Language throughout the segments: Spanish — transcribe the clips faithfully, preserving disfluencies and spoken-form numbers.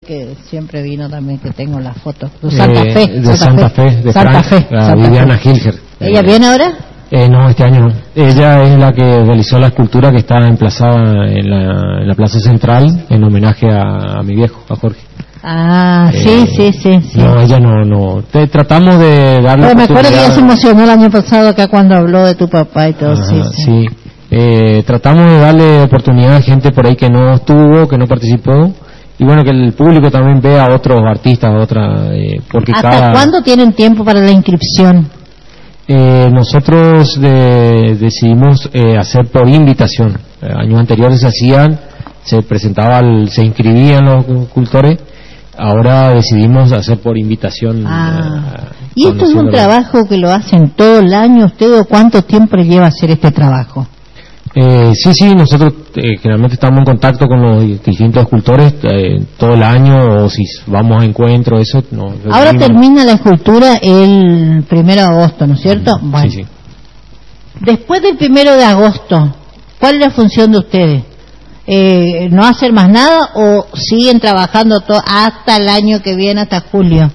que siempre vino también, que tengo las fotos de Santa eh, Fe, de Santa Fe, Fe de Santa Frank, Fe, la Santa Viviana Fe. Hilger. ¿Ella eh, viene ahora? Eh, no, este año no. Ella es la que realizó la escultura que está emplazada en la, en la Plaza Central en homenaje a, a mi viejo, a Jorge. Ah, eh, sí, sí, sí, sí. No, ella no, no. Te, tratamos de darle. Pero me acuerdo que ella se emocionó el año pasado acá cuando habló de tu papá y todo. Ajá, sí, sí. sí. Eh, tratamos de darle oportunidad a gente por ahí que no estuvo, que no participó. Y bueno, que el público también vea a otros artistas, a otra, eh, porque ¿Hasta cada... cuándo tienen tiempo para la inscripción? Eh, nosotros de, decidimos eh, hacer por invitación. Eh, años anteriores se hacían, se presentaba, el, se inscribían los escultores. Ahora decidimos hacer por invitación. Ah. Eh, ¿Y esto es un trabajo que lo hacen todo el año usted o cuánto tiempo lleva hacer este trabajo? Eh, sí, sí, nosotros eh, generalmente estamos en contacto con los distintos escultores eh, todo el año, o si vamos a encuentros, eso. No, Ahora no, termina la escultura el primero de agosto, ¿no es cierto? Mm, bueno. Sí, sí. Después del primero de agosto, ¿cuál es la función de ustedes? Eh, ¿No hacer más nada o siguen trabajando to- hasta el año que viene, hasta julio?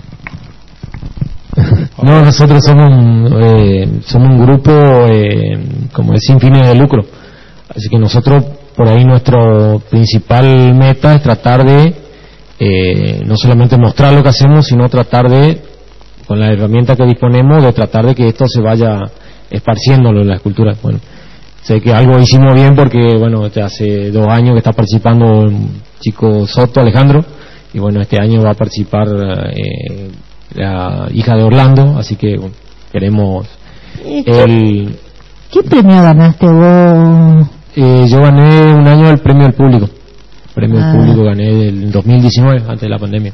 No, nosotros somos un, eh, somos un grupo eh, como de sin fines de lucro, así que nosotros por ahí nuestro principal meta es tratar de eh, no solamente mostrar lo que hacemos, sino tratar de, con la herramienta que disponemos, de tratar de que esto se vaya esparciéndolo en la escultura. Bueno, sé que algo hicimos bien porque bueno, este hace dos años que está participando un chico Soto, Alejandro, y bueno, este año va a participar eh, la hija de Orlando, así que bueno, queremos ¿Qué, el ¿Qué premio ganaste vos? eh, yo gané un año el premio del público premio Ah. del público gané del dos mil diecinueve, antes de la pandemia.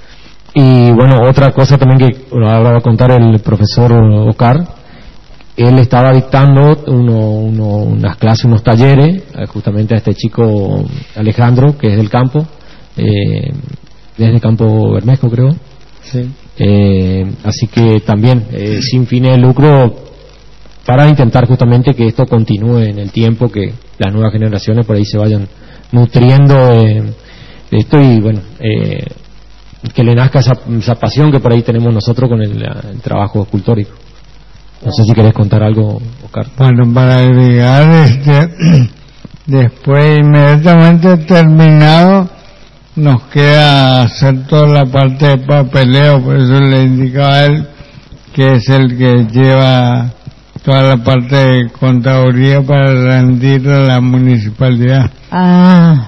Y bueno, otra cosa también que ahora va a contar el profesor Ocar, él estaba dictando uno, uno, unas clases, unos talleres eh, justamente a este chico Alejandro, que es del campo, eh, desde Campo Bermejo creo. Sí. Eh, así que también eh, sin fines de lucro, para intentar justamente que esto continúe en el tiempo, que las nuevas generaciones por ahí se vayan nutriendo de, de esto y bueno, eh, que le nazca esa, esa pasión que por ahí tenemos nosotros con el, el trabajo escultórico. No sé si querés contar algo, Oscar. Bueno, para agregar, este, después inmediatamente terminado, nos queda hacer toda la parte de papeleo, por eso le indicaba a él que es el que lleva toda la parte de contaduría para rendir a la municipalidad. Ah,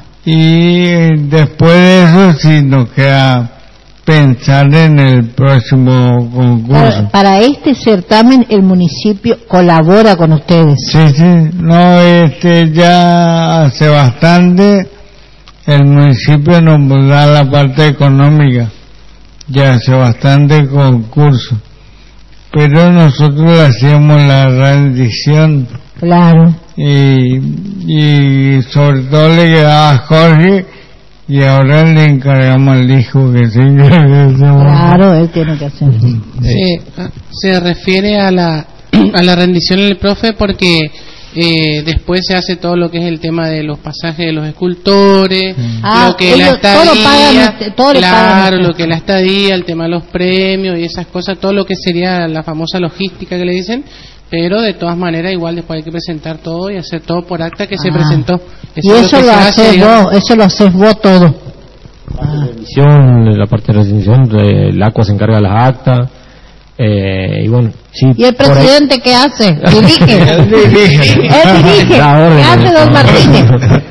Y después de eso sí nos queda pensar en el próximo concurso. para, para este certamen el municipio colabora con ustedes. Sí, sí, no, este ya hace bastante el municipio nos da la parte económica, ya hace bastante concurso, pero nosotros le hacíamos la rendición Claro. y, y sobre todo le quedaba a Jorge y ahora le encargamos al hijo que se encargue. Claro, él tiene que hacer. Sí, se refiere a la a la rendición del profe porque eh, después se hace todo lo que es el tema de los pasajes de los escultores, Ah, lo que es la ellos todo estadía, pagan este- todo le pagan claro, este. lo que es la estadía, el tema de los premios y esas cosas, todo lo que sería la famosa logística que le dicen, pero de todas maneras igual después hay que presentar todo y hacer todo por acta que se Ah. presentó. Y es eso que lo se hace, haces digamos. vos, eso lo haces vos todo. La rendición, la parte de la rendición, eh, el ACUA se encarga de las actas, eh, y bueno, sí. ¿Y el por ahí- presidente qué hace? Dirige. Él dirige. Él dirige. Da ¿Qué órdenes. hace don Martínez?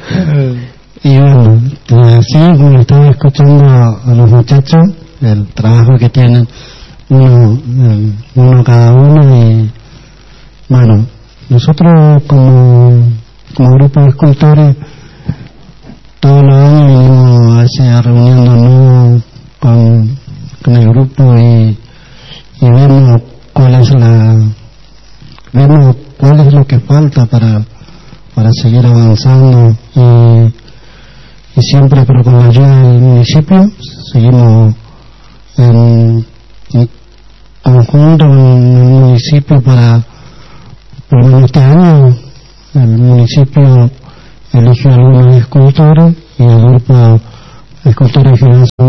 Y bueno, así como estaba escuchando a, a los muchachos, el trabajo que tienen uno, el- uno cada uno, y bueno, nosotros como, como grupo de escultores todos los años venimos a veces reuniéndonos con, con el grupo y, y vemos cuál es la vemos cuál es lo que falta para para seguir avanzando y, y siempre, pero con la ayuda del municipio seguimos en, en conjunto con el municipio para, por lo menos este año el municipio elige algunos escultores y el grupo de escultores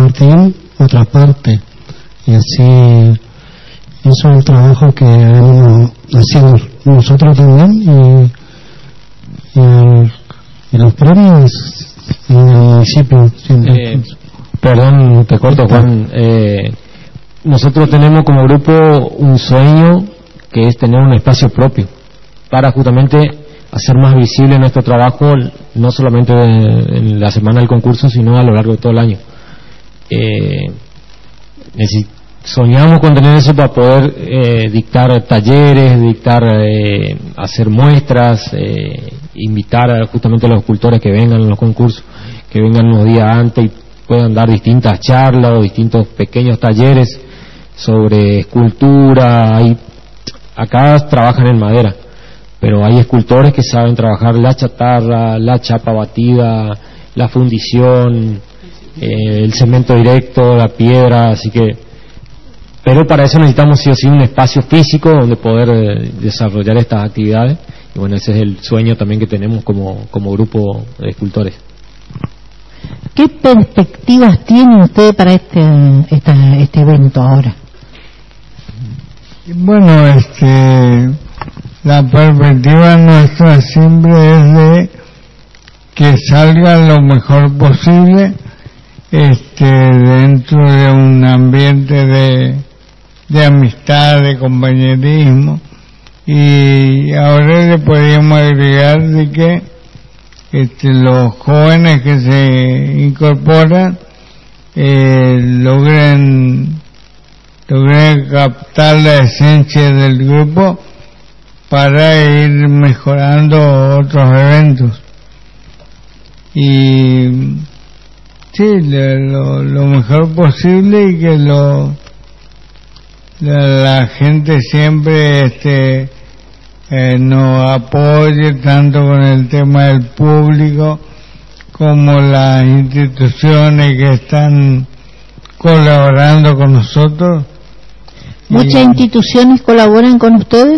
Martín otra parte, y así eso es el trabajo que venimos haciendo nosotros también, y, y, el, y los premios en el municipio. Eh, perdón, te corto, Juan. Eh, nosotros tenemos como grupo un sueño que es tener un espacio propio para justamente hacer más visible nuestro trabajo, no solamente en la semana del concurso, sino a lo largo de todo el año. Eh, soñamos con tener eso para poder eh, dictar talleres, dictar, eh, hacer muestras, eh, invitar a, justamente a los escultores que vengan a los concursos, que vengan unos días antes y puedan dar distintas charlas o distintos pequeños talleres sobre escultura. Hay, acá trabajan en madera, pero hay escultores que saben trabajar la chatarra, la chapa batida, la fundición, eh, el cemento directo, la piedra, así que, pero para eso necesitamos sí o sí un espacio físico donde poder eh, desarrollar estas actividades, y bueno, ese es el sueño también que tenemos como, como grupo de escultores. ¿Qué perspectivas tiene usted para este, esta, este evento ahora? Bueno, este, la perspectiva nuestra siempre es de que salga lo mejor posible, este, dentro de un ambiente de, de amistad, de compañerismo, y ahora le podríamos agregar de que este, los jóvenes que se incorporan eh, logren logren captar la esencia del grupo para ir mejorando otros eventos. Y sí, lo, lo mejor posible, y que lo la, la gente siempre este eh, nos apoye tanto con el tema del público como las instituciones que están colaborando con nosotros. ¿Muchas y, instituciones colaboran con ustedes?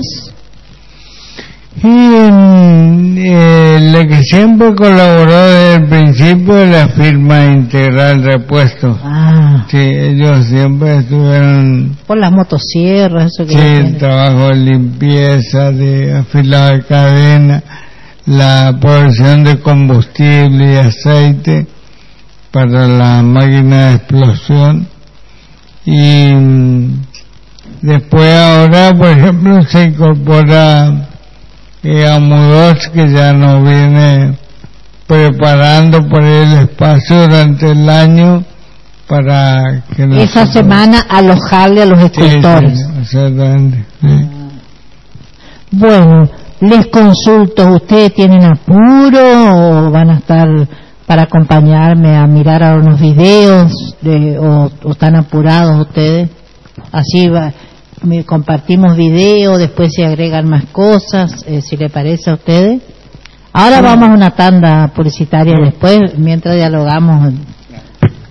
Y eh, la que siempre colaboró desde el principio es la firma Integral Repuestos. Ah. Sí, ellos siempre estuvieron... Por las motosierras, eso que... Sí, el trabajo de limpieza, de afilado de cadena, la provisión de combustible y aceite para la máquina de explosión. Y después ahora, por ejemplo, se incorpora eh, Amudos, que ya nos viene preparando por el espacio durante el año para que esa semana alojarle a los escultores. Sí, sí, exactamente, sí. Bueno, les consulto, ¿ustedes tienen apuro o van a estar para acompañarme a mirar a unos videos de, o, o están apurados ustedes? Así va, me compartimos videos, después se agregan más cosas, eh, si le parece a ustedes. Ahora vamos a una tanda publicitaria después, mientras dialogamos